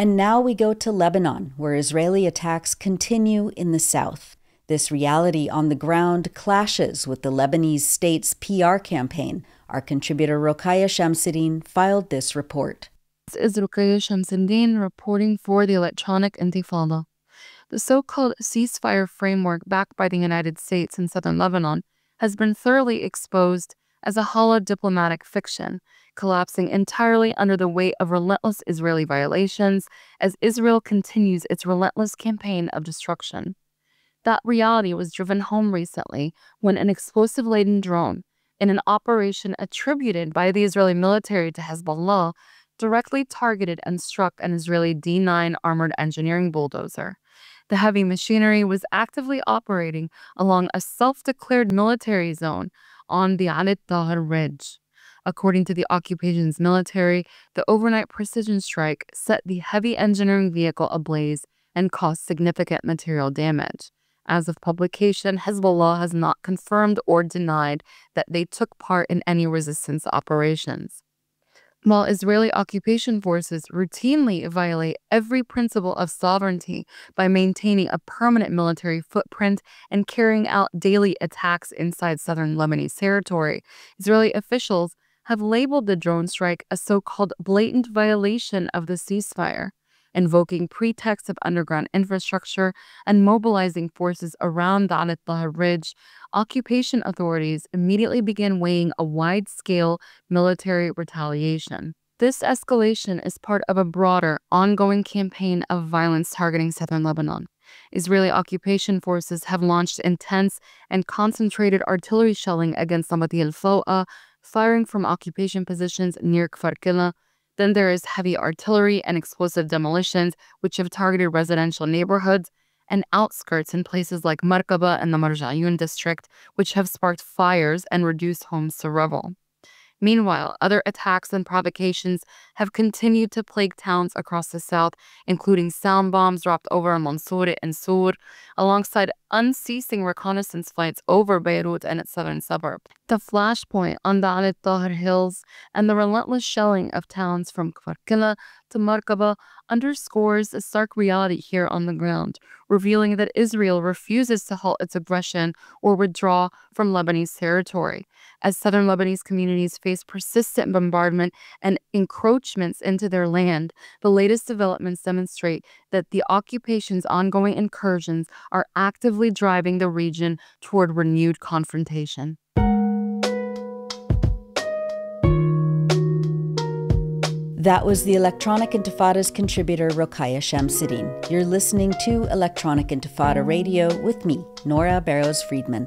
And now we go to Lebanon, where Israeli attacks continue in the south. This reality on the ground clashes with the Lebanese state's PR campaign. Our contributor Rokhaya Shamsuddin filed this report. This is Rokhaya Shamsuddin reporting for the Electronic Intifada. The so-called ceasefire framework backed by the United States in southern Lebanon has been thoroughly exposed as a hollow diplomatic fiction, collapsing entirely under the weight of relentless Israeli violations as Israel continues its relentless campaign of destruction. That reality was driven home recently when an explosive-laden drone, in an operation attributed by the Israeli military to Hezbollah, directly targeted and struck an Israeli D-9 armored engineering bulldozer. The heavy machinery was actively operating along a self-declared military zone on the Al Tahir Ridge. According to the occupation's military, the overnight precision strike set the heavy engineering vehicle ablaze and caused significant material damage. As of publication, Hezbollah has not confirmed or denied that they took part in any resistance operations. While Israeli occupation forces routinely violate every principle of sovereignty by maintaining a permanent military footprint and carrying out daily attacks inside southern Lebanese territory, Israeli officials have labeled the drone strike a so-called blatant violation of the ceasefire, invoking pretexts of underground infrastructure and mobilizing forces around the Al Tahir Ridge. Occupation authorities immediately began weighing a wide-scale military retaliation. This escalation is part of a broader, ongoing campaign of violence targeting southern Lebanon. Israeli occupation forces have launched intense and concentrated artillery shelling against Lamadi al-Fawqa, firing from occupation positions near Kfar Killa. Then there is heavy artillery and explosive demolitions, which have targeted residential neighborhoods and outskirts in places like Markaba and the Marja'yun district, which have sparked fires and reduced homes to rubble. Meanwhile, other attacks and provocations have continued to plague towns across the south, including sound bombs dropped over Mansoura and Sur, alongside unceasing reconnaissance flights over Beirut and its southern suburb. The flashpoint on the Al Tahir Hills and the relentless shelling of towns from Kfar Killa to Markaba underscores a stark reality here on the ground, revealing that Israel refuses to halt its aggression or withdraw from Lebanese territory. As southern Lebanese communities face persistent bombardment and encroachments into their land, the latest developments demonstrate that the occupation's ongoing incursions are actively driving the region toward renewed confrontation. That was the Electronic Intifada's contributor, Rokhaya Shamsuddin. You're listening to Electronic Intifada Radio with me, Nora Barrows-Friedman.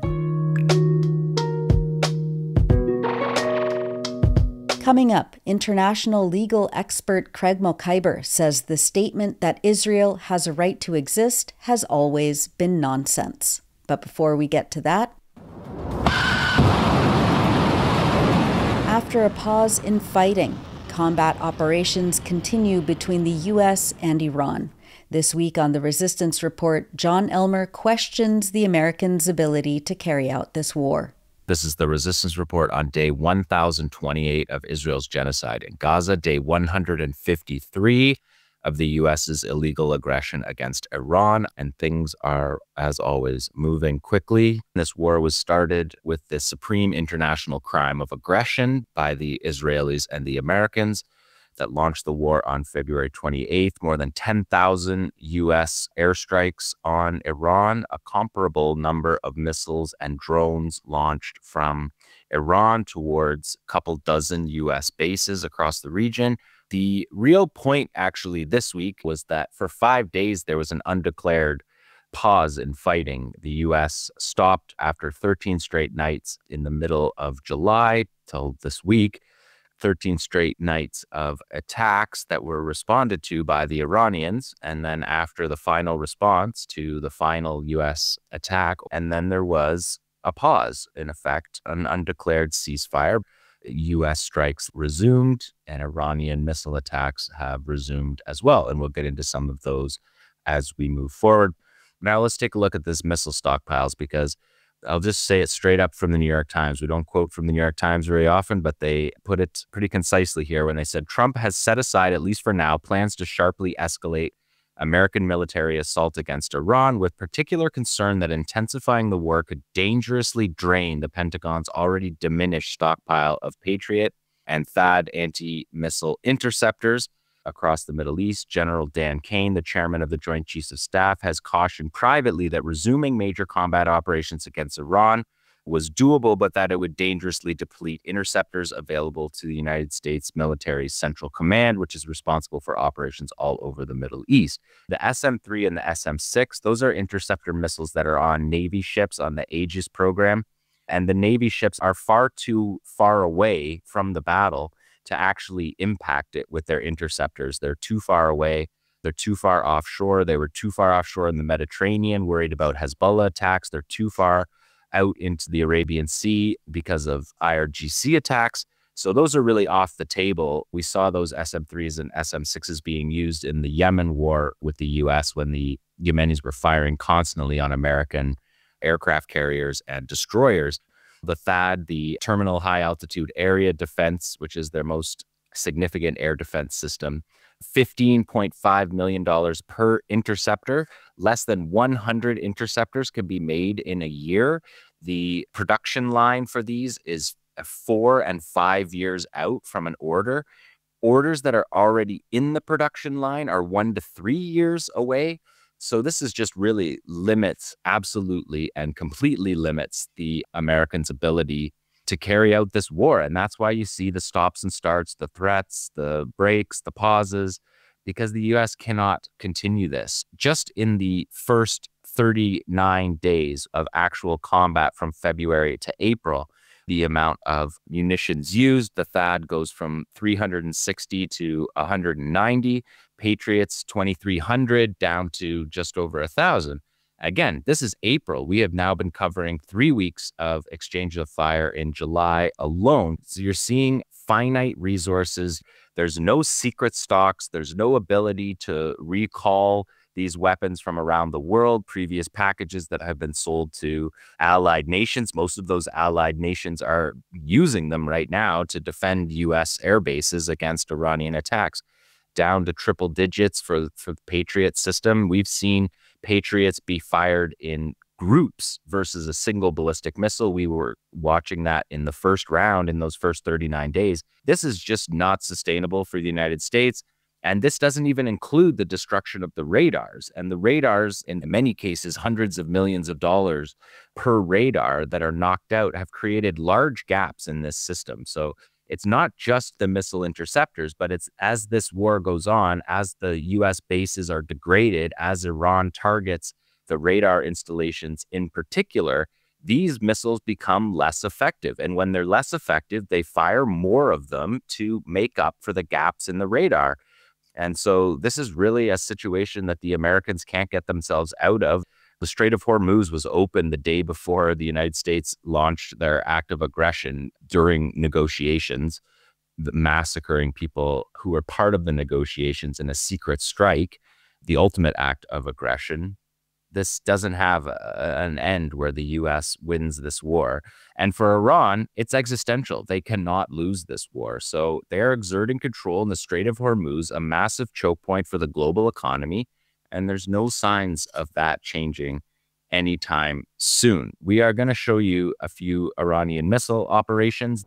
Coming up, international legal expert Craig Mokhiber says the statement that Israel has a right to exist has always been nonsense. But before we get to that, after a pause in fighting, combat operations continue between the U.S. and Iran. This week on the Resistance Report, John Elmer questions the Americans' ability to carry out this war. This is the Resistance Report on day 1028 of Israel's genocide in Gaza, day 153 of the U.S.'s illegal aggression against Iran, and things are, as always, moving quickly. This war was started with the supreme international crime of aggression by the Israelis and the Americans that launched the war on February 28th. More than 10,000 U.S. airstrikes on Iran, a comparable number of missiles and drones launched from Iran towards a couple dozen U.S. bases across the region. The real point, actually, this week was that for 5 days, there was an undeclared pause in fighting. The U.S. stopped after 13 straight nights in the middle of July till this week, 13 straight nights of attacks that were responded to by the Iranians. And then after the final response to the final U.S. attack, and then there was a pause, in effect, an undeclared ceasefire. U.S. strikes resumed and Iranian missile attacks have resumed as well. And we'll get into some of those as we move forward. Now let's take a look at this missile stockpiles, because I'll just say it straight up from the New York Times. We don't quote from the New York Times very often, but they put it pretty concisely here when they said Trump has set aside, at least for now, plans to sharply escalate American military assault against Iran, with particular concern that intensifying the war could dangerously drain the Pentagon's already diminished stockpile of Patriot and THAAD anti-missile interceptors across the Middle East. General Dan Kane, the chairman of the Joint Chiefs of Staff, has cautioned privately that resuming major combat operations against Iran was doable, but that it would dangerously deplete interceptors available to the United States military's Central Command, which is responsible for operations all over the Middle East. The SM-3 and the SM-6, those are interceptor missiles that are on Navy ships on the Aegis program. And the Navy ships are far too far away from the battle to actually impact it with their interceptors. They're too far away. They're too far offshore. They were too far offshore in the Mediterranean, worried about Hezbollah attacks. They're too far out into the Arabian Sea because of IRGC attacks. So those are really off the table. We saw those SM-3s and SM-6s being used in the Yemen war with the U.S. when the Yemenis were firing constantly on American aircraft carriers and destroyers. The THAAD, the Terminal High Altitude Area Defense, which is their most significant air defense system, $15.5 million per interceptor. Less than 100 interceptors can be made in a year. The production line for these is 4 and 5 years out from an order. Orders that are already in the production line are 1 to 3 years away. So this is just really limits, absolutely and completely limits the Americans' ability to carry out this war. And that's why you see the stops and starts, the threats, the breaks, the pauses, because the U.S. cannot continue this. Just in the first 39 days of actual combat from February to April, the amount of munitions used, the THAAD goes from 360 to 190, Patriots 2,300 down to just over 1,000. Again, this is April. We have now been covering 3 weeks of exchange of fire in July alone. So you're seeing finite resources. There's no secret stocks. There's no ability to recall these weapons from around the world, previous packages that have been sold to allied nations. Most of those allied nations are using them right now to defend U.S. air bases against Iranian attacks. Down to triple digits for the Patriot system. We've seen Patriots be fired in groups versus a single ballistic missile. We were watching that in the first round in those first 39 days. This is just not sustainable for the United States. And this doesn't even include the destruction of the radars. And the radars, in many cases, hundreds of millions of dollars per radar that are knocked out, have created large gaps in this system. So it's not just the missile interceptors, but it's as this war goes on, as the U.S. bases are degraded, as Iran targets the radar installations in particular, these missiles become less effective. And when they're less effective, they fire more of them to make up for the gaps in the radar. And so this is really a situation that the Americans can't get themselves out of. The Strait of Hormuz was open the day before the United States launched their act of aggression during negotiations, massacring people who were part of the negotiations in a secret strike, the ultimate act of aggression. This doesn't have an end where the U.S. wins this war. And for Iran, it's existential. They cannot lose this war. So they're exerting control in the Strait of Hormuz, a massive choke point for the global economy. And there's no signs of that changing anytime soon. We are going to show you a few Iranian missile operations.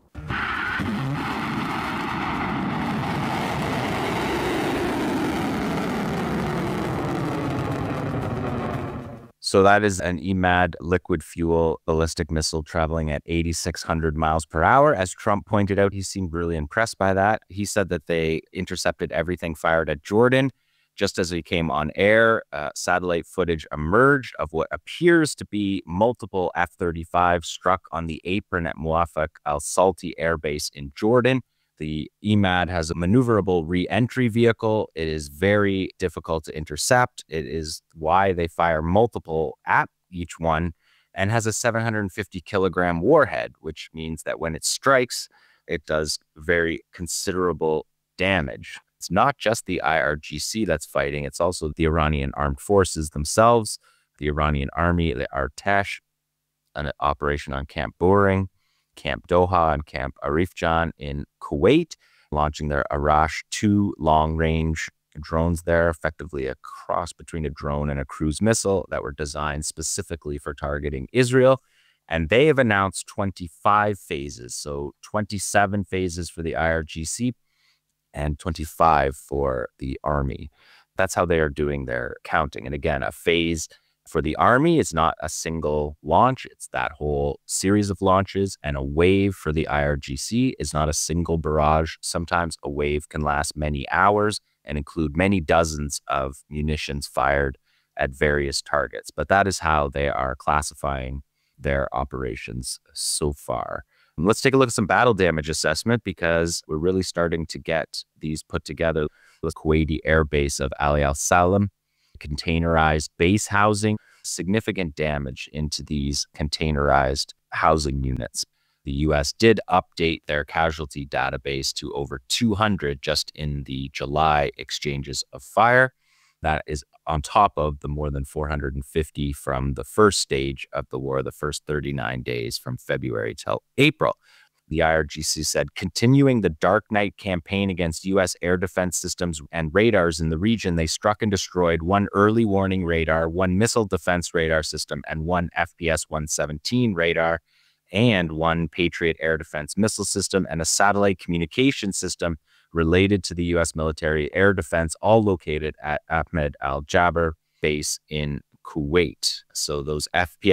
So that is an EMAD liquid fuel ballistic missile traveling at 8,600 miles per hour. As Trump pointed out, he seemed really impressed by that. He said that they intercepted everything fired at Jordan. Just as he came on air, satellite footage emerged of what appears to be multiple F-35 struck on the apron at Muwafaq al-Salti Air Base in Jordan. The EMAD has a maneuverable re-entry vehicle. It is very difficult to intercept. It is why they fire multiple at each one, and has a 750 kilogram warhead, which means that when it strikes, it does very considerable damage. It's not just the IRGC that's fighting. It's also the Iranian armed forces themselves, the Iranian army, the Artesh, an operation on Camp Boring, Camp Doha, and Camp Arifjan in Kuwait, launching their Arash-2 long-range drones there, effectively a cross between a drone and a cruise missile that were designed specifically for targeting Israel. And they have announced 25 phases, so 27 phases for the IRGC and 25 for the Army. That's how they are doing their counting. And again, a phase for the Army is not a single launch. It's that whole series of launches. And a wave for the IRGC is not a single barrage. Sometimes a wave can last many hours and include many dozens of munitions fired at various targets. But that is how they are classifying their operations so far. Let's take a look at some battle damage assessment, because we're really starting to get these put together. The Kuwaiti air base of Ali Al Salam, containerized base housing, significant damage into these containerized housing units. The U.S. did update their casualty database to over 200 just in the July exchanges of fire. That is on top of the more than 450 from the first stage of the war, the first 39 days from February till April. The IRGC said, continuing the Dark Night campaign against U.S. air defense systems and radars in the region, they struck and destroyed one early warning radar, one missile defense radar system, and one FPS-117 radar, and one Patriot air defense missile system, and a satellite communication system related to the U.S. military air defense, all located at Ahmed Al Jaber base in Kuwait. So those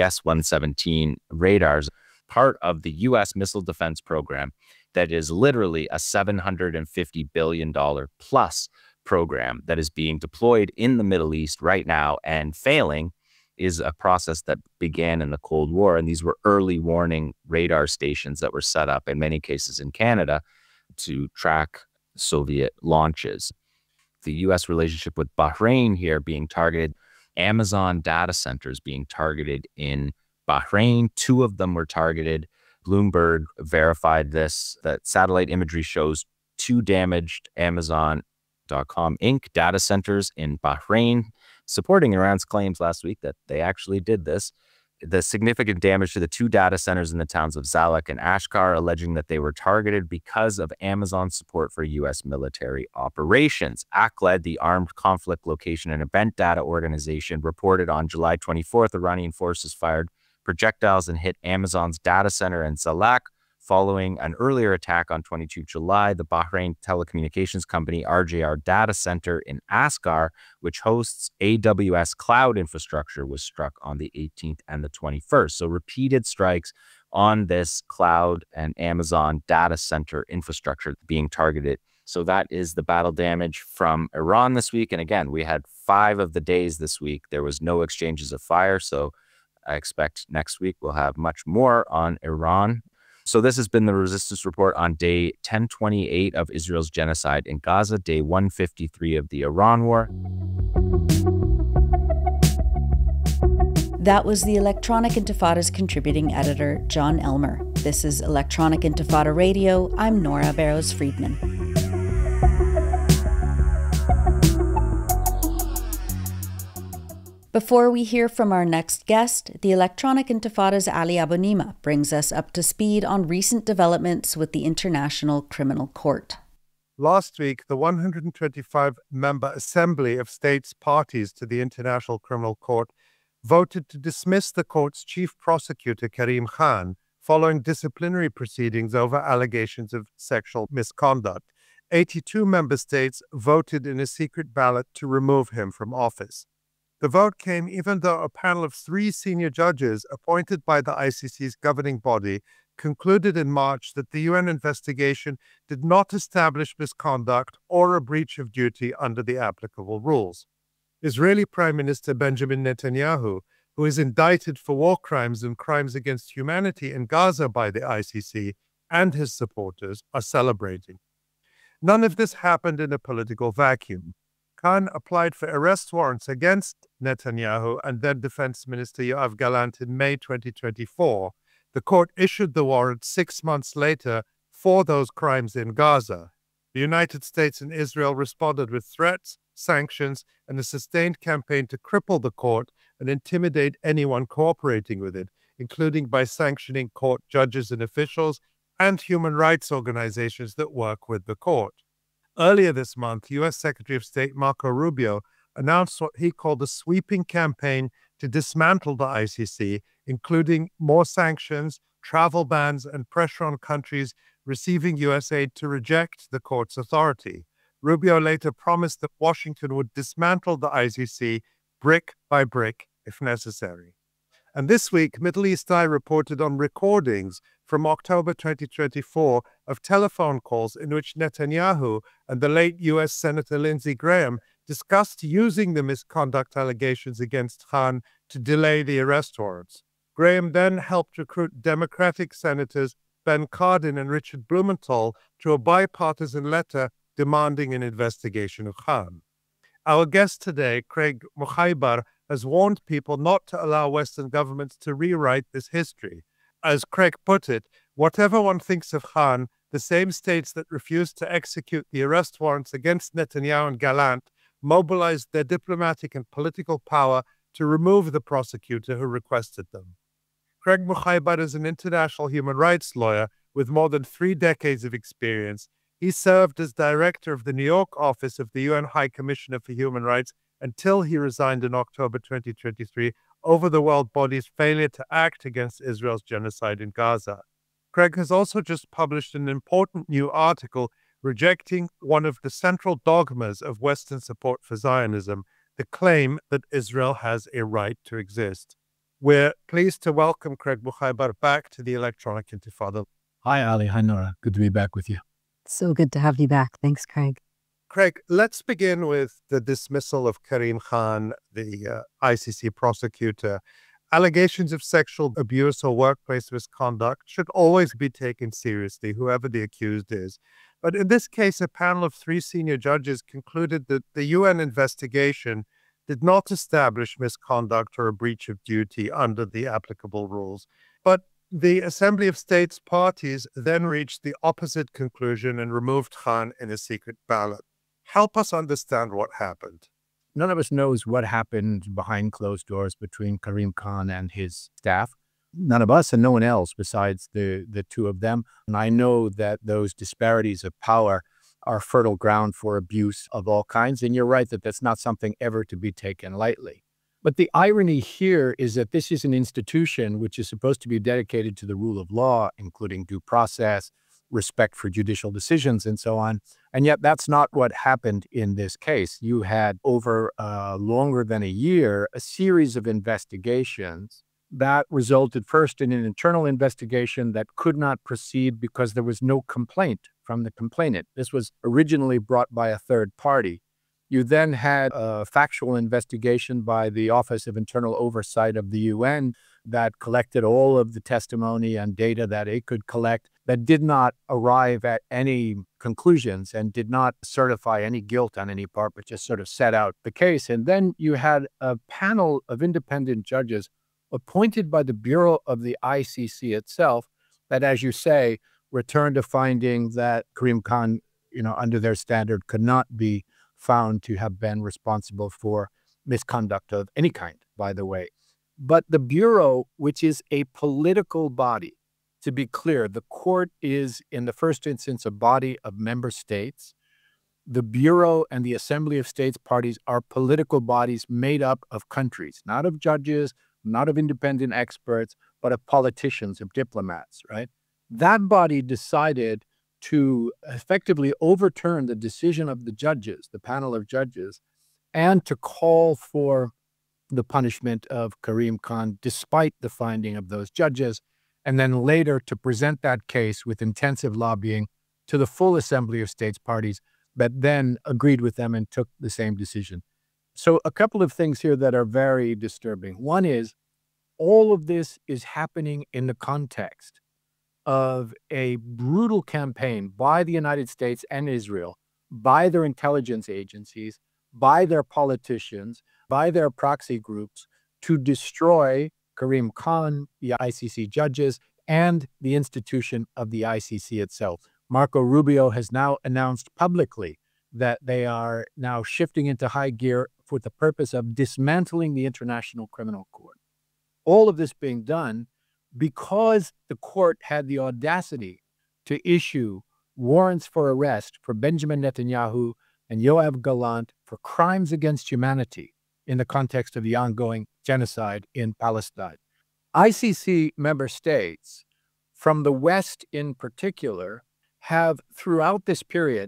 FPS-117 radars, part of the U.S. missile defense program that is literally a $750 billion plus program that is being deployed in the Middle East right now and failing, is a process that began in the Cold War. And these were early warning radar stations that were set up in many cases in Canada to track Soviet launches. The U.S. relationship with Bahrain here being targeted, Amazon data centers being targeted in Bahrain. 2 of them were targeted. Bloomberg verified this, that satellite imagery shows 2 damaged Amazon.com Inc. data centers in Bahrain, supporting Iran's claims last week that they actually did this. The significant damage to the 2 data centers in the towns of Zalek and Ashkar, alleging that they were targeted because of Amazon's support for U.S. military operations. ACLED, the Armed Conflict Location and Event Data Organization, reported on July 24th, Iranian forces fired projectiles and hit Amazon's data center in Zalek. Following an earlier attack on 22 July, the Bahrain telecommunications company RJR Data Center in Ascar, which hosts AWS cloud infrastructure, was struck on the 18th and the 21st. So repeated strikes on this cloud and Amazon data center infrastructure being targeted. So that is the battle damage from Iran this week. And again, we had 5 of the days this week. There was no exchanges of fire. So I expect next week we'll have much more on Iran. So this has been the Resistance Report on day 1028 of Israel's genocide in Gaza, day 153 of the Iran War. That was the Electronic Intifada's contributing editor, John Elmer. This is Electronic Intifada Radio. I'm Nora Barrows-Friedman. Before we hear from our next guest, the Electronic Intifada's Ali Abunimah brings us up to speed on recent developments with the International Criminal Court. Last week, the 125-member Assembly of States parties to the International Criminal Court voted to dismiss the court's chief prosecutor, Karim Khan, following disciplinary proceedings over allegations of sexual misconduct. 82 member states voted in a secret ballot to remove him from office. The vote came even though a panel of 3 senior judges appointed by the ICC's governing body concluded in March that the UN investigation did not establish misconduct or a breach of duty under the applicable rules. Israeli Prime Minister Benjamin Netanyahu, who is indicted for war crimes and crimes against humanity in Gaza by the ICC, and his supporters are celebrating. None of this happened in a political vacuum. Khan applied for arrest warrants against Netanyahu and then Defense Minister Yoav Gallant in May 2024. The court issued the warrant 6 months later for those crimes in Gaza. The United States and Israel responded with threats, sanctions, and a sustained campaign to cripple the court and intimidate anyone cooperating with it, including by sanctioning court judges and officials and human rights organizations that work with the court. Earlier this month, U.S. Secretary of State Marco Rubio announced what he called a sweeping campaign to dismantle the ICC, including more sanctions, travel bans, and pressure on countries receiving U.S. aid to reject the court's authority. Rubio later promised that Washington would dismantle the ICC brick by brick if necessary. And this week, Middle East Eye reported on recordings from October 2024 of telephone calls in which Netanyahu and the late U.S. Senator Lindsey Graham discussed using the misconduct allegations against Khan to delay the arrest warrants. Graham then helped recruit Democratic Senators Ben Cardin and Richard Blumenthal to a bipartisan letter demanding an investigation of Khan. Our guest today, Craig Mukhaibar, has warned people not to allow Western governments to rewrite this history. As Craig put it, whatever one thinks of Khan, the same states that refused to execute the arrest warrants against Netanyahu and Gallant mobilized their diplomatic and political power to remove the prosecutor who requested them. Craig Mukhaibar is an international human rights lawyer with more than 3 decades of experience. He served as director of the New York office of the UN High Commissioner for Human Rights until he resigned in October 2023 over the world body's failure to act against Israel's genocide in Gaza. Craig has also just published an important new article rejecting one of the central dogmas of Western support for Zionism, the claim that Israel has a right to exist. We're pleased to welcome Craig Mukhaibar back to the Electronic Intifada. Hi, Ali. Hi, Nora. Good to be back with you. So good to have you back. Thanks, Craig. Craig, let's begin with the dismissal of Karim Khan, the ICC prosecutor. Allegations of sexual abuse or workplace misconduct should always be taken seriously, whoever the accused is. But in this case, a panel of 3 senior judges concluded that the UN investigation did not establish misconduct or a breach of duty under the applicable rules. But the Assembly of States parties then reached the opposite conclusion and removed Khan in a secret ballot. Help us understand what happened. None of us knows what happened behind closed doors between Karim Khan and his staff. None of us and no one else besides the 2 of them. And I know that those disparities of power are fertile ground for abuse of all kinds. And you're right that that's not something ever to be taken lightly. But the irony here is that this is an institution which is supposed to be dedicated to the rule of law, including due process, respect for judicial decisions, and so on. And yet that's not what happened in this case. You had, over longer than a year, a series of investigations that resulted first in an internal investigation that could not proceed because there was no complaint from the complainant. This was originally brought by a third party. You then had a factual investigation by the Office of Internal Oversight of the UN that collected all of the testimony and data that it could collect that did not arrive at any conclusions and did not certify any guilt on any part, but just sort of set out the case. And then you had a panel of independent judges appointed by the Bureau of the ICC itself that, as you say, returned a finding that Karim Khan, under their standard, could not be found to have been responsible for misconduct of any kind, by the way. But the Bureau, which is a political body, to be clear, the court is, in the first instance, a body of member states. The Bureau and the Assembly of States parties are political bodies made up of countries, not of judges, not of independent experts, but of politicians, of diplomats, right? That body decided to effectively overturn the decision of the judges, the panel of judges, and to call for the punishment of Karim Khan despite the finding of those judges, and then later to present that case with intensive lobbying to the full Assembly of States parties, but then agreed with them and took the same decision. So a couple of things here that are very disturbing. One is all of this is happening in the context of a brutal campaign by the United States and Israel, by their intelligence agencies, by their politicians, by their proxy groups to destroy Karim Khan, the ICC judges, and the institution of the ICC itself. Marco Rubio has now announced publicly that they are now shifting into high gear for the purpose of dismantling the International Criminal Court. All of this being done because the court had the audacity to issue warrants for arrest for Benjamin Netanyahu and Yoav Gallant for crimes against humanity in the context of the ongoing genocide in Palestine. ICC member states, from the West in particular, have throughout this period,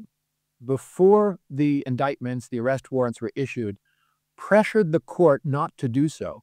before the indictments, the arrest warrants were issued, pressured the court not to do so.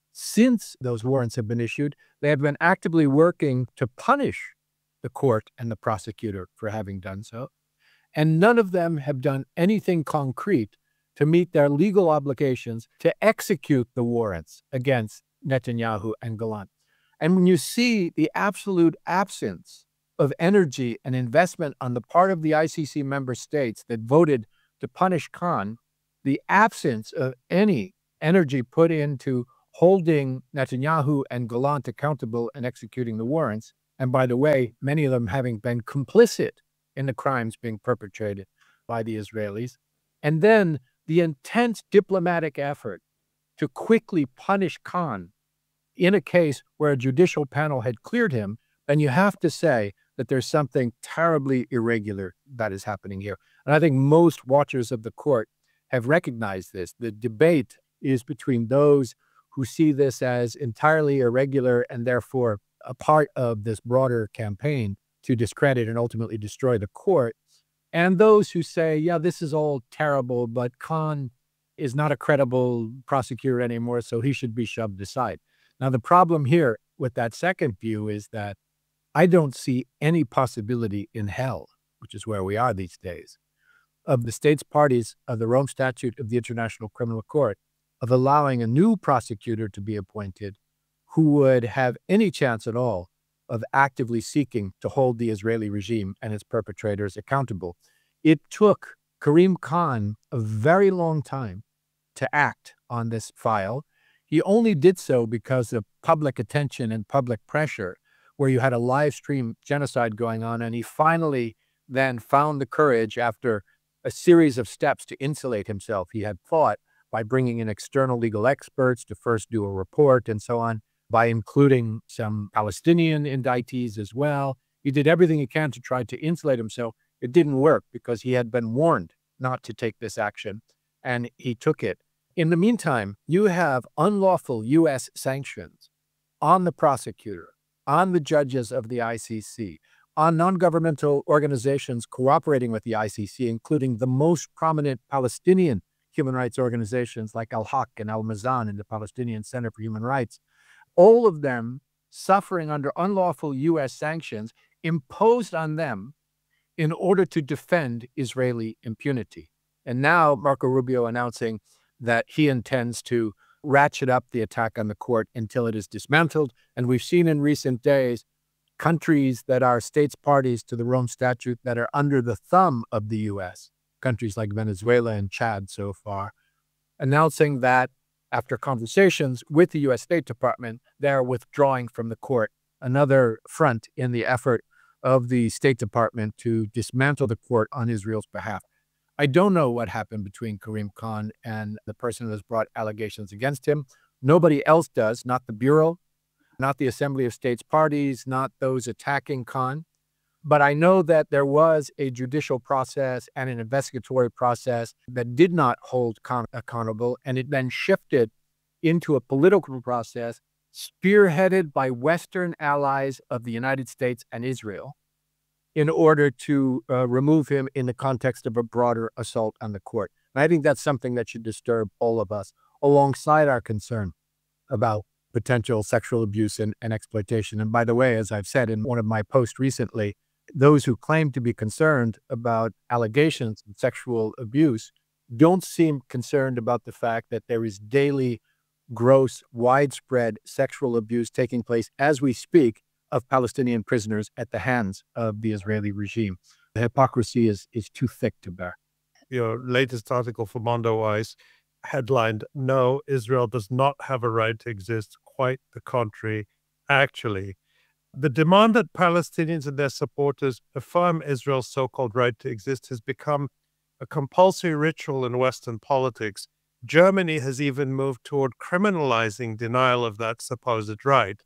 Since those warrants have been issued, they have been actively working to punish the court and the prosecutor for having done so. And none of them have done anything concrete to meet their legal obligations to execute the warrants against Netanyahu and Gallant. And when you see the absolute absence of energy and investment on the part of the ICC member states that voted to punish Khan, the absence of any energy put into holding Netanyahu and Gallant accountable and executing the warrants, and by the way, many of them having been complicit in the crimes being perpetrated by the Israelis, and then the intense diplomatic effort to quickly punish Khan in a case where a judicial panel had cleared him, then you have to say that there's something terribly irregular that is happening here. And I think most watchers of the court have recognized this. The debate is between those who see this as entirely irregular and therefore a part of this broader campaign to discredit and ultimately destroy the court, and those who say, yeah, this is all terrible, but Khan is not a credible prosecutor anymore, so he should be shoved aside. Now, the problem here with that second view is that I don't see any possibility in hell, which is where we are these days, of the states parties of the Rome Statute of the International Criminal Court of allowing a new prosecutor to be appointed who would have any chance at all of actively seeking to hold the Israeli regime and its perpetrators accountable. It took Karim Khan a very long time to act on this file. He only did so because of public attention and public pressure, where you had a live stream genocide going on, and he finally then found the courage after a series of steps to insulate himself. He had fought by bringing in external legal experts to first do a report and so on, by including some Palestinian indictees as well. He did everything he can to try to insulate himself. It didn't work because he had been warned not to take this action, and he took it. In the meantime, you have unlawful U.S. sanctions on the prosecutor, on the judges of the ICC, on non-governmental organizations cooperating with the ICC, including the most prominent Palestinian human rights organizations like Al-Haq and Al-Mazan and the Palestinian Center for Human Rights, all of them suffering under unlawful U.S. sanctions imposed on them in order to defend Israeli impunity. And now Marco Rubio announcing that he intends to ratchet up the attack on the court until it is dismantled. And we've seen in recent days countries that are states parties to the Rome Statute that are under the thumb of the U.S., countries like Venezuela and Chad so far, announcing that after conversations with the U.S. State Department, they're withdrawing from the court, another front in the effort of the State Department to dismantle the court on Israel's behalf. I don't know what happened between Karim Khan and the person who has brought allegations against him. Nobody else does, not the Bureau, not the Assembly of States Parties, not those attacking Khan. But I know that there was a judicial process and an investigatory process that did not hold Khan accountable, and it then shifted into a political process spearheaded by Western allies of the United States and Israel in order to remove him in the context of a broader assault on the court. And I think that's something that should disturb all of us, alongside our concern about potential sexual abuse and exploitation. And by the way, as I've said in one of my posts recently, those who claim to be concerned about allegations of sexual abuse don't seem concerned about the fact that there is daily, gross, widespread sexual abuse taking place as we speak of Palestinian prisoners at the hands of the Israeli regime. The hypocrisy is too thick to bear. Your latest article for Mondoweiss headlined, "No, Israel does not have a right to exist. Quite the contrary, actually." The demand that Palestinians and their supporters affirm Israel's so-called right to exist has become a compulsory ritual in Western politics. Germany has even moved toward criminalizing denial of that supposed right.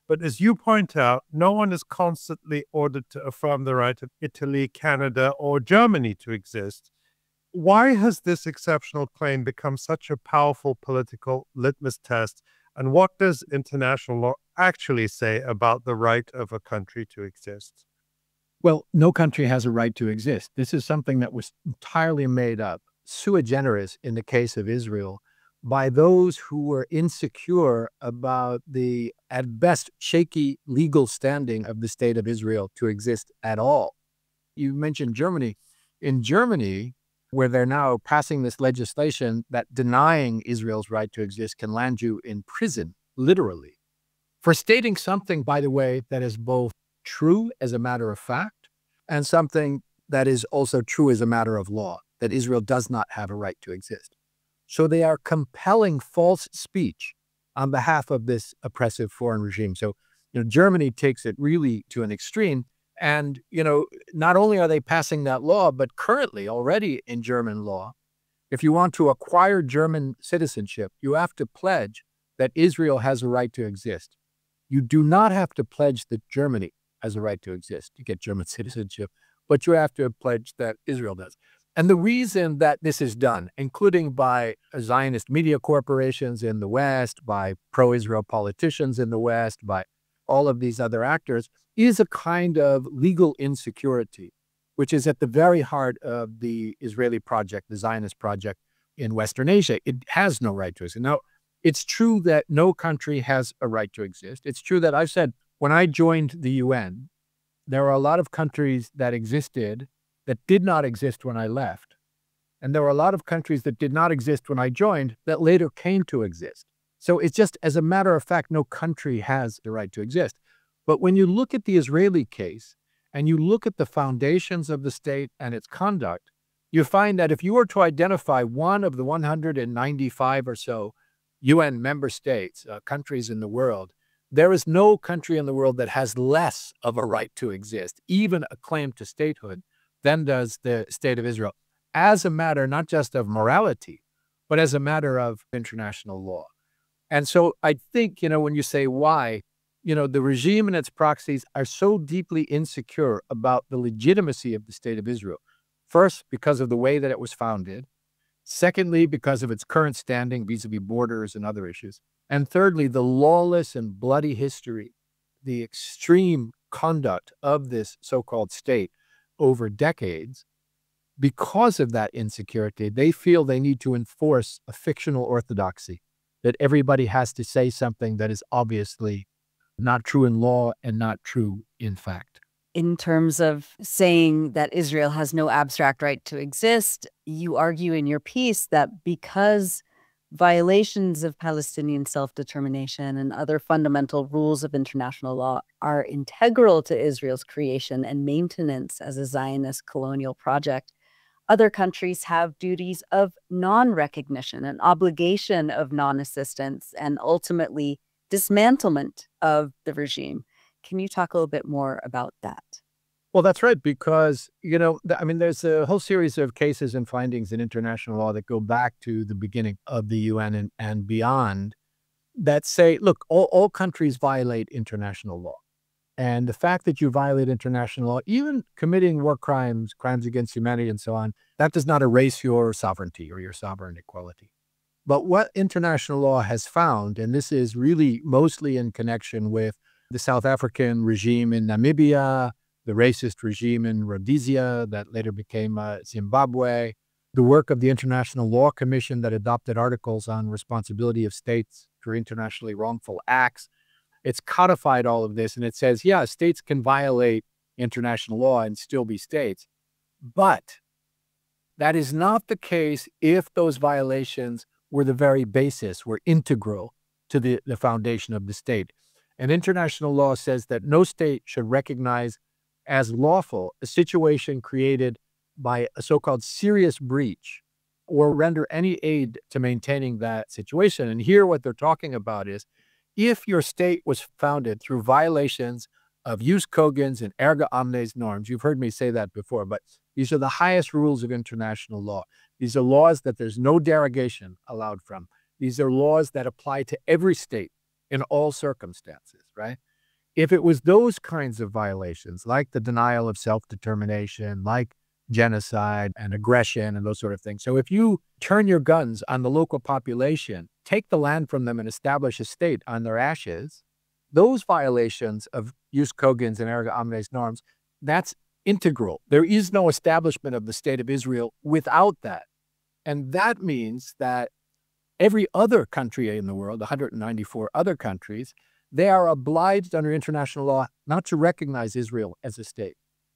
But as you point out, no one is constantly ordered to affirm the right of Italy, Canada, or Germany to exist. Why has this exceptional claim become such a powerful political litmus test? And what does international law actually say about the right of a country to exist? Well, no country has a right to exist. This is something that was entirely made up, sui generis in the case of Israel, by those who were insecure about the, at best, shaky legal standing of the state of Israel to exist at all. You mentioned Germany. In Germany, where they're now passing this legislation that denying Israel's right to exist can land you in prison, literally, for stating something, by the way, that is both true as a matter of fact and something that is also true as a matter of law, that Israel does not have a right to exist. So they are compelling false speech on behalf of this oppressive foreign regime. So, Germany takes it really to an extreme. And, not only are they passing that law, but currently already in German law, if you want to acquire German citizenship, you have to pledge that Israel has a right to exist. You do not have to pledge that Germany has a right to exist to get German citizenship, but you have to pledge that Israel does. And the reason that this is done, including by Zionist media corporations in the West, by pro-Israel politicians in the West, by all of these other actors, is a kind of legal insecurity, which is at the very heart of the Israeli project, the Zionist project in Western Asia. It has no right to exist. Now, it's true that no country has a right to exist. It's true that I've said when I joined the UN, there are a lot of countries that existed that did not exist when I left. And there were a lot of countries that did not exist when I joined that later came to exist. So it's just, as a matter of fact, no country has the right to exist. But when you look at the Israeli case and you look at the foundations of the state and its conduct, you find that if you were to identify one of the 195 or so UN member states, countries in the world, there is no country in the world that has less of a right to exist, even a claim to statehood, than does the state of Israel, as a matter not just of morality, but as a matter of international law. And so I think, when you say why, the regime and its proxies are so deeply insecure about the legitimacy of the state of Israel. First, because of the way that it was founded. Secondly, because of its current standing vis-a-vis borders and other issues. And thirdly, the lawless and bloody history, the extreme conduct of this so-called state over decades. Because of that insecurity, they feel they need to enforce a fictional orthodoxy, that everybody has to say something that is obviously not true in law and not true in fact. In terms of saying that Israel has no abstract right to exist, you argue in your piece that because violations of Palestinian self-determination and other fundamental rules of international law are integral to Israel's creation and maintenance as a Zionist colonial project, other countries have duties of non-recognition, an obligation of non-assistance, and ultimately dismantlement of the regime. Can you talk a little bit more about that? Well, that's right, because, there's a whole series of cases and findings in international law that go back to the beginning of the UN and beyond that say, look, all countries violate international law. And the fact that you violate international law, even committing war crimes, crimes against humanity and so on, that does not erase your sovereignty or your sovereign equality. But what international law has found, and this is really mostly in connection with the South African regime in Namibia, the racist regime in Rhodesia that later became Zimbabwe, the work of the International Law Commission that adopted articles on responsibility of states for internationally wrongful acts. It's codified all of this, and it says, yeah, states can violate international law and still be states. But that is not the case if those violations were the very basis, were integral to the foundation of the state. And international law says that no state should recognize as lawful a situation created by a so-called serious breach or render any aid to maintaining that situation. And here what they're talking about is if your state was founded through violations of jus cogens and erga omnes norms, you've heard me say that before, but these are the highest rules of international law. These are laws that there's no derogation allowed from. These are laws that apply to every state in all circumstances, right? If it was those kinds of violations, like the denial of self-determination, like genocide and aggression and those sort of things. So if you turn your guns on the local population, take the land from them and establish a state on their ashes, those violations of jus cogens and erga omnes norms, that's integral. There is no establishment of the state of Israel without that. And that means that every other country in the world, 194 other countries, they are obliged under international law not to recognize Israel as a state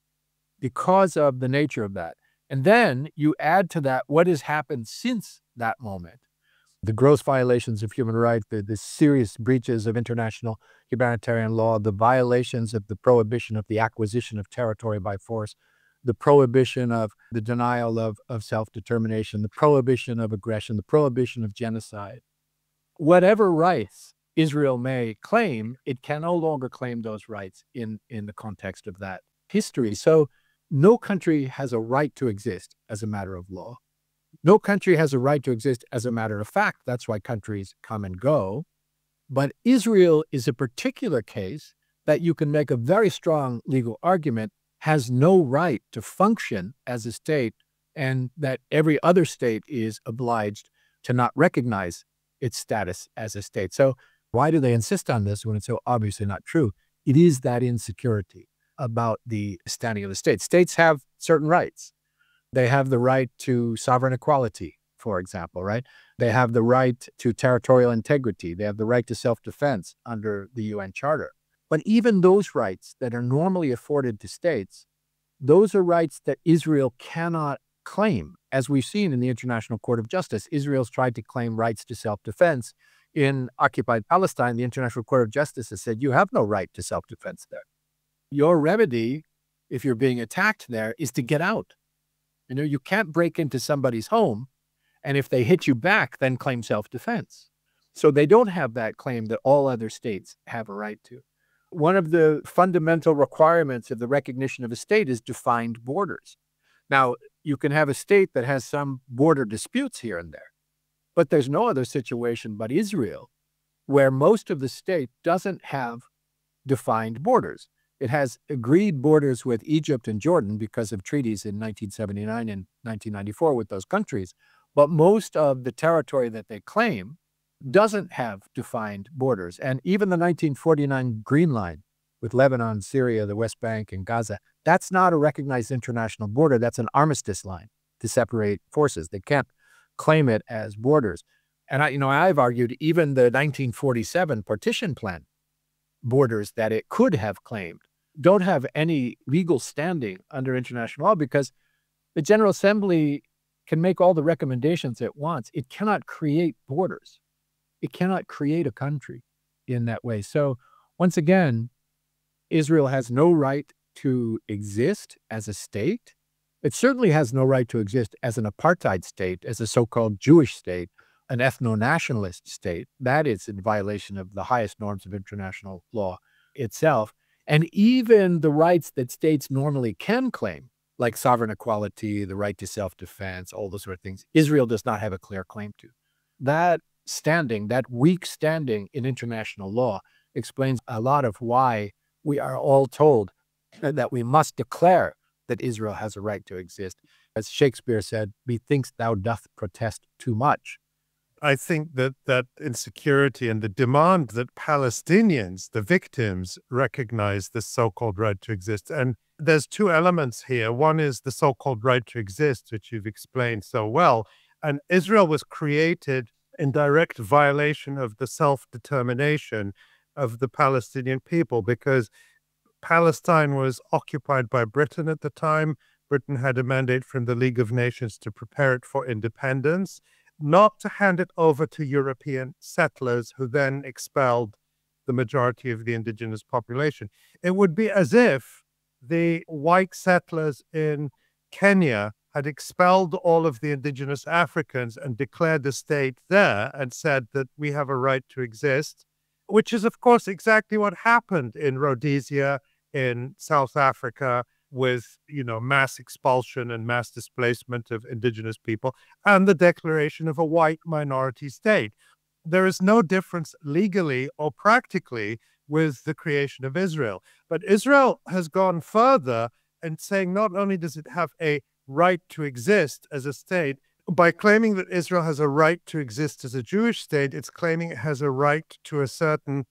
because of the nature of that. And then you add to that what has happened since that moment. The gross violations of human rights, the serious breaches of international humanitarian law, the violations of the prohibition of the acquisition of territory by force, the prohibition of the denial of self-determination, the prohibition of aggression, the prohibition of genocide. Whatever rights Israel may claim, it can no longer claim those rights in the context of that history. So no country has a right to exist as a matter of law. No country has a right to exist as a matter of fact. That's why countries come and go. But Israel is a particular case that you can make a very strong legal argument has no right to function as a state, and that every other state is obliged to not recognize its status as a state. So why do they insist on this when it's so obviously not true? It is that insecurity about the standing of the state. States have certain rights. They have the right to sovereign equality, for example, right? They have the right to territorial integrity. They have the right to self-defense under the UN Charter. But even those rights that are normally afforded to states, those are rights that Israel cannot claim. As we've seen in the International Court of Justice, Israel's tried to claim rights to self-defense. In occupied Palestine, the International Court of Justice has said, you have no right to self-defense there. Your remedy, if you're being attacked there, is to get out. You know, you can't break into somebody's home, and if they hit you back, then claim self-defense. So they don't have that claim that all other states have a right to. One of the fundamental requirements of the recognition of a state is defined borders. Now, you can have a state that has some border disputes here and there, but there's no other situation but Israel where most of the state doesn't have defined borders. It has agreed borders with Egypt and Jordan because of treaties in 1979 and 1994 with those countries, but most of the territory that they claim doesn't have defined borders. And even the 1949 Green Line with Lebanon, Syria, the West Bank, and Gaza, that's not a recognized international border. That's an armistice line to separate forces. They can't claim it as borders. And I've argued even the 1947 partition plan borders that it could have claimed don't have any legal standing under international law because the General Assembly can make all the recommendations it wants. It cannot create borders. It cannot create a country in that way. So once again, Israel has no right to exist as a state. It certainly has no right to exist as an apartheid state, as a so-called Jewish state, an ethno-nationalist state. That is in violation of the highest norms of international law itself. And even the rights that states normally can claim, like sovereign equality, the right to self-defense, all those sort of things, Israel does not have a clear claim to. That standing, that weak standing in international law explains a lot of why we are all told that we must declare that Israel has a right to exist. As Shakespeare said, methinks thou doth protest too much. I think that insecurity and the demand that Palestinians, the victims, recognize this so-called right to exist. And there's two elements here. One is the so-called right to exist, which you've explained so well. And Israel was created in direct violation of the self-determination of the Palestinian people because Palestine was occupied by Britain at the time. Britain had a mandate from the League of Nations to prepare it for independence, not to hand it over to European settlers who then expelled the majority of the indigenous population. It would be as if the white settlers in Kenya had expelled all of the indigenous Africans and declared the state there and said that we have a right to exist, which is, of course, exactly what happened in Rhodesia, in South Africa, with, mass expulsion and mass displacement of indigenous people, and the declaration of a white minority state. There is no difference legally or practically with the creation of Israel. But Israel has gone further and saying not only does it have a right to exist as a state, by claiming that Israel has a right to exist as a Jewish state, it's claiming it has a right to a certain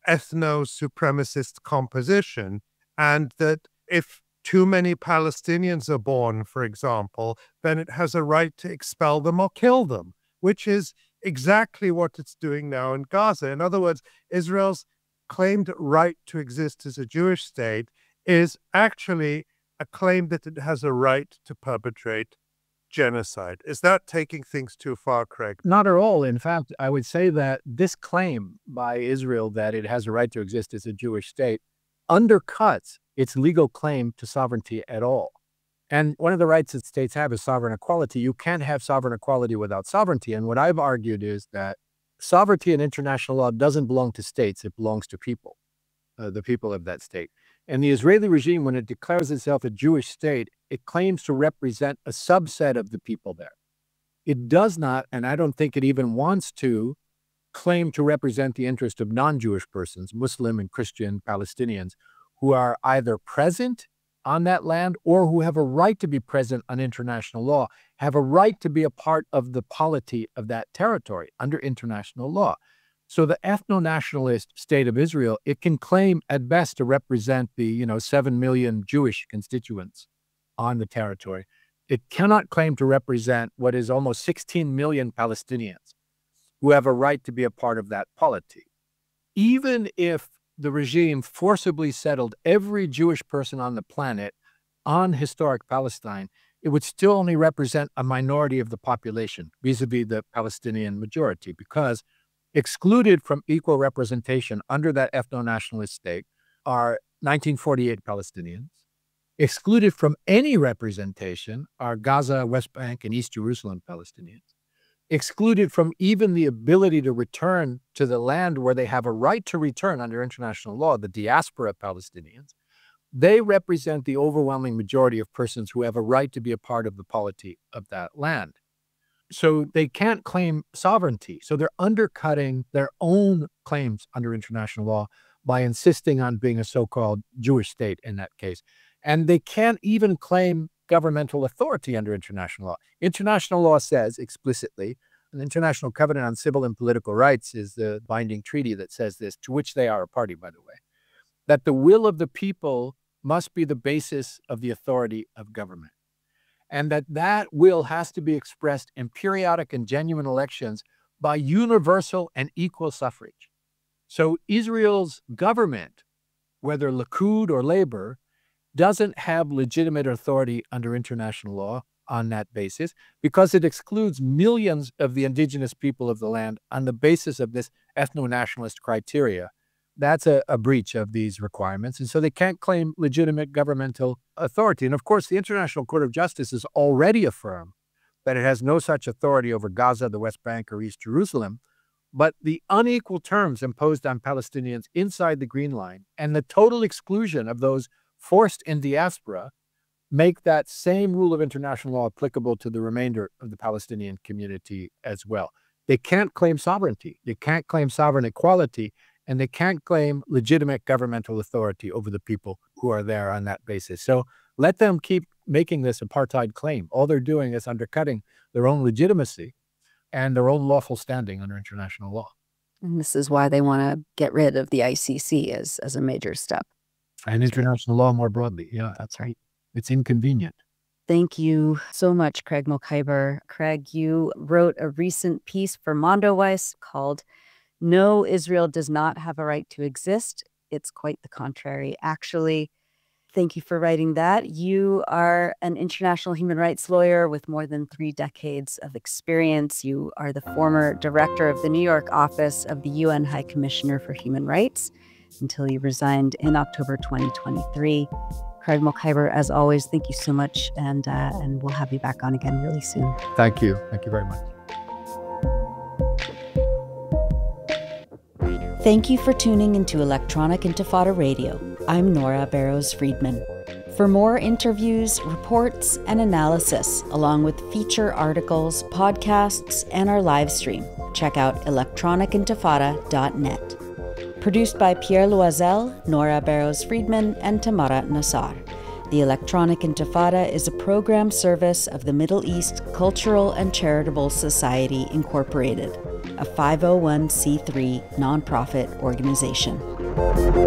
ethno-supremacist composition, and that if too many Palestinians are born, for example, then it has a right to expel them or kill them, which is exactly what it's doing now in Gaza. In other words, Israel's claimed right to exist as a Jewish state is actually a claim that it has a right to perpetrate genocide. Is that taking things too far, Craig? Not at all. In fact, I would say that this claim by Israel that it has a right to exist as a Jewish state undercuts its legal claim to sovereignty at all. And one of the rights that states have is sovereign equality. You can't have sovereign equality without sovereignty. And what I've argued is that sovereignty in international law doesn't belong to states. It belongs to people, the people of that state. And the Israeli regime, when it declares itself a Jewish state, it claims to represent a subset of the people there. It does not, and I don't think it even wants to, claim to represent the interest of non-Jewish persons, Muslim and Christian Palestinians, who are either present on that land or who have a right to be present on international law, have a right to be a part of the polity of that territory under international law. So the ethno-nationalist state of Israel, it can claim at best to represent the 7 million Jewish constituents on the territory. It cannot claim to represent what is almost 16 million Palestinians who have a right to be a part of that polity. Even if the regime forcibly settled every Jewish person on the planet on historic Palestine, it would still only represent a minority of the population vis-a-vis the Palestinian majority, because excluded from equal representation under that ethno-nationalist state are 1948 Palestinians. Excluded from any representation are Gaza, West Bank, and East Jerusalem Palestinians. Excluded from even the ability to return to the land where they have a right to return under international law, the diaspora Palestinians. They represent the overwhelming majority of persons who have a right to be a part of the polity of that land. So they can't claim sovereignty. So they're undercutting their own claims under international law by insisting on being a so-called Jewish state in that case. And they can't even claim governmental authority under international law. International law says explicitly, an International Covenant on Civil and Political Rights is the binding treaty that says this, to which they are a party, by the way, that the will of the people must be the basis of the authority of government. And that will has to be expressed in periodic and genuine elections by universal and equal suffrage. So Israel's government, whether Likud or Labor, doesn't have legitimate authority under international law on that basis because it excludes millions of the indigenous people of the land on the basis of this ethno-nationalist criteria. That's a breach of these requirements. And so they can't claim legitimate governmental authority. And of course, the International Court of Justice has already affirmed that it has no such authority over Gaza, the West Bank, or East Jerusalem. But the unequal terms imposed on Palestinians inside the Green Line and the total exclusion of those forced in diaspora make that same rule of international law applicable to the remainder of the Palestinian community as well. They can't claim sovereignty. They can't claim sovereign equality. And they can't claim legitimate governmental authority over the people who are there on that basis. So let them keep making this apartheid claim. All they're doing is undercutting their own legitimacy and their own lawful standing under international law. And this is why they want to get rid of the ICC as a major step. And international law more broadly. Yeah, that's right. It's inconvenient. Thank you so much, Craig Mokhiber. Craig, you wrote a recent piece for Mondoweiss called "No, Israel does not have a right to exist. It's quite the contrary." Actually, thank you for writing that. You are an international human rights lawyer with more than 3 decades of experience. You are the former director of the New York office of the UN High Commissioner for Human Rights until you resigned in October 2023. Craig Mokhiber, as always, thank you so much, and we'll have you back on again really soon. Thank you. Thank you very much. Thank you for tuning into Electronic Intifada Radio. I'm Nora Barrows-Friedman. For more interviews, reports, and analysis, along with feature articles, podcasts, and our live stream, check out electronicintifada.net. Produced by Pierre Loisel, Nora Barrows-Friedman, and Tamara Nassar. The Electronic Intifada is a program service of the Middle East Cultural and Charitable Society, Incorporated, a 501c3 nonprofit organization.